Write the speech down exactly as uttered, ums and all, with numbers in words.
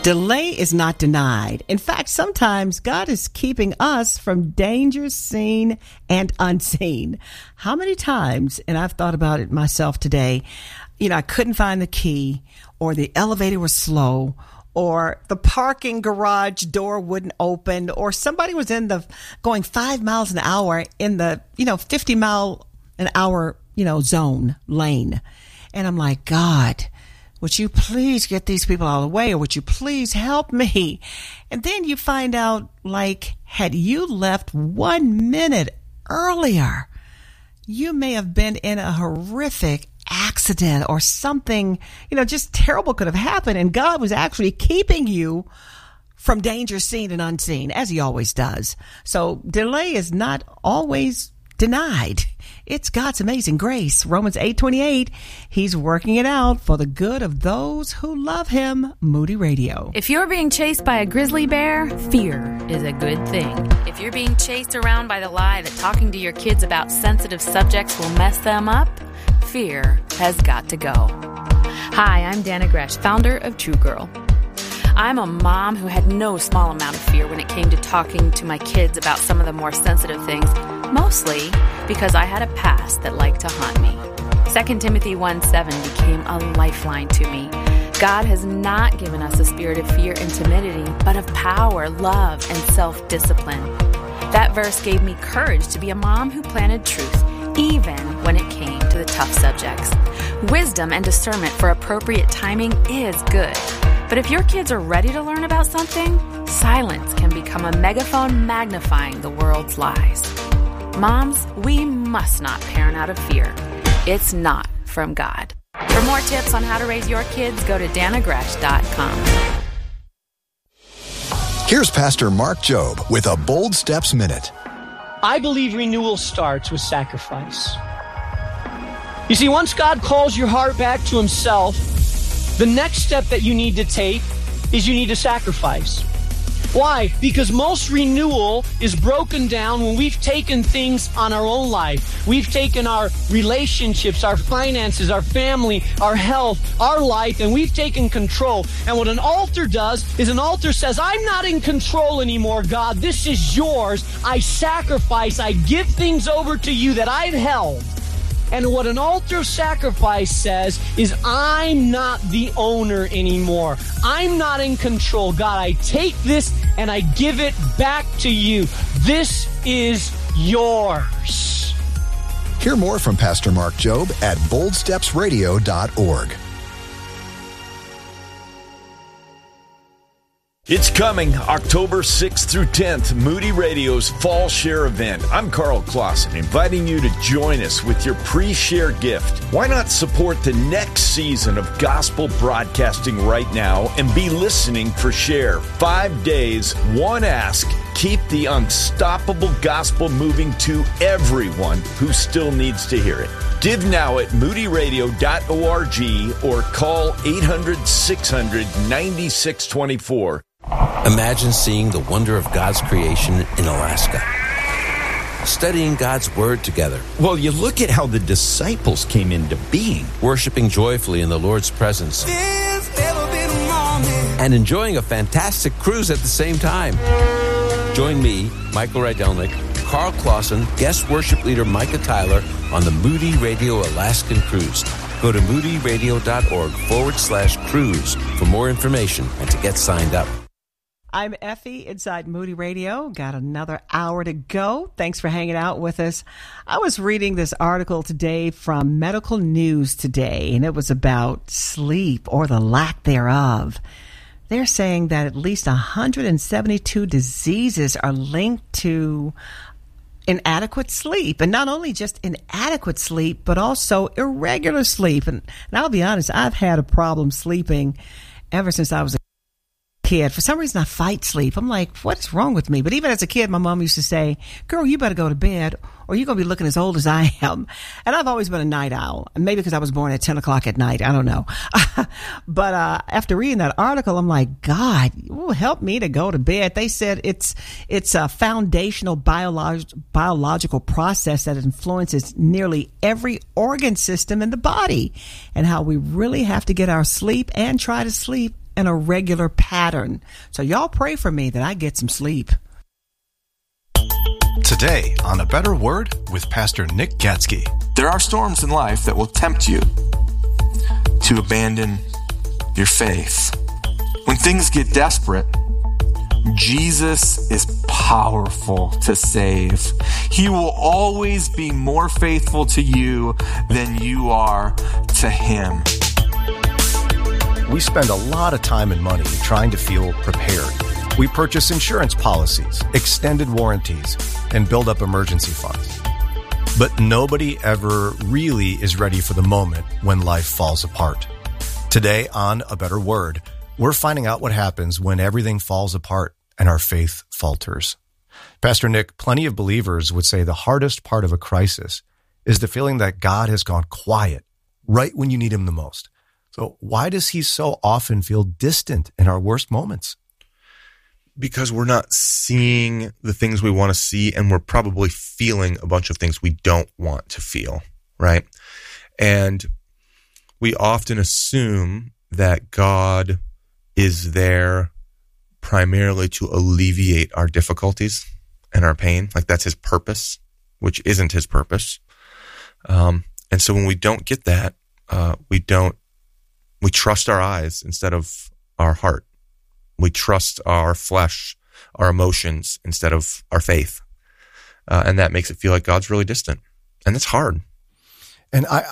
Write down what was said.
Delay is not denied. In fact, sometimes God is keeping us from dangers seen and unseen. How many times, and I've thought about it myself today, you know, I couldn't find the key, or the elevator was slow, or the parking garage door wouldn't open, or somebody was in the going five miles an hour in the, you know, fifty mile an hour, you know, zone lane. And I'm like, God, would you please get these people out of the way, or would you please help me? And then you find out, like, had you left one minute earlier, you may have been in a horrific accident, or something, you know, just terrible could have happened. And God was actually keeping you from danger seen and unseen, as he always does. So delay is not always denied. It's God's amazing grace. Romans eight twenty-eight, he's working it out for the good of those who love him. Moody Radio. If you're being chased by a grizzly bear, fear is a good thing. If you're being chased around by the lie that talking to your kids about sensitive subjects will mess them up, fear has got to go. Hi, I'm Dana Gresh, founder of True Girl. I'm a mom who had no small amount of fear when it came to talking to my kids about some of the more sensitive things, mostly because I had a past that liked to haunt me. Second Timothy one seven became a lifeline to me. God has not given us a spirit of fear and timidity, but of power, love, and self-discipline. That verse gave me courage to be a mom who planted truth, even when it came to the tough subjects. Wisdom and discernment for appropriate timing is good. But if your kids are ready to learn about something, silence can become a megaphone magnifying the world's lies. Moms, we must not parent out of fear. It's not from God. For more tips on how to raise your kids, go to dana gresh dot com. Here's Pastor Mark Jobe with a Bold Steps Minute. I believe renewal starts with sacrifice. You see, once God calls your heart back to himself, the next step that you need to take is you need to sacrifice. Why? Because most renewal is broken down when we've taken things on our own life. We've taken our relationships, our finances, our family, our health, our life, and we've taken control. And what an altar does is an altar says, I'm not in control anymore, God. This is yours. I sacrifice. I give things over to you that I've held. And what an altar of sacrifice says is, I'm not the owner anymore. I'm not in control. God, I take this and I give it back to you. This is yours. Hear more from Pastor Mark Jobe at bold steps radio dot org. It's coming, October sixth through tenth, Moody Radio's Fall Share event. I'm Carl Clausen, inviting you to join us with your pre-share gift. Why not support the next season of gospel broadcasting right now and be listening for Share? Five days, one ask. Keep the unstoppable gospel moving to everyone who still needs to hear it. Give now at moody radio dot org or call eight hundred, six hundred, ninety-six twenty-four. Imagine seeing the wonder of God's creation in Alaska. Studying God's Word together. Well, you look at how the disciples came into being. Worshiping joyfully in the Lord's presence. There's never been a moment. And enjoying a fantastic cruise at the same time. Join me, Michael Rydelnik, Carl Clausen, guest worship leader Micah Tyler on the Moody Radio Alaskan Cruise. Go to moody radio dot org forward slash cruise for more information and to get signed up. I'm Effie inside Moody Radio. Got another hour to go. Thanks for hanging out with us. I was reading this article today from Medical News Today, and it was about sleep or the lack thereof. They're saying that at least one hundred seventy-two diseases are linked to inadequate sleep. And not only just inadequate sleep, but also irregular sleep. And, and I'll be honest, I've had a problem sleeping ever since I was a kid. For some reason, I fight sleep. I'm like, what's wrong with me? But even as a kid, my mom used to say, girl, you better go to bed or you're going to be looking as old as I am. And I've always been a night owl. Maybe because I was born at ten o'clock at night. I don't know. But uh after reading that article, I'm like, God, ooh, help me to go to bed. They said it's it's a foundational biolog- biological process that influences nearly every organ system in the body, and how we really have to get our sleep and try to sleep in a regular pattern. So y'all pray for me that I get some sleep. Today on A Better Word with Pastor Nick Gatsky. There are storms in life that will tempt you to abandon your faith. When things get desperate, Jesus is powerful to save. He will always be more faithful to you than you are to him. We spend a lot of time and money trying to feel prepared. We purchase insurance policies, extended warranties, and build up emergency funds. But nobody ever really is ready for the moment when life falls apart. Today on A Better Word, we're finding out what happens when everything falls apart and our faith falters. Pastor Nick, plenty of believers would say the hardest part of a crisis is the feeling that God has gone quiet right when you need him the most. So why does he so often feel distant in our worst moments? Because we're not seeing the things we want to see, and we're probably feeling a bunch of things we don't want to feel, right? And we often assume that God is there primarily to alleviate our difficulties and our pain. Like that's his purpose, which isn't his purpose. Um, and so when we don't get that, uh, we don't, we trust our eyes instead of our heart. We trust our flesh, our emotions instead of our faith. Uh, and that makes it feel like God's really distant. And it's hard. And I,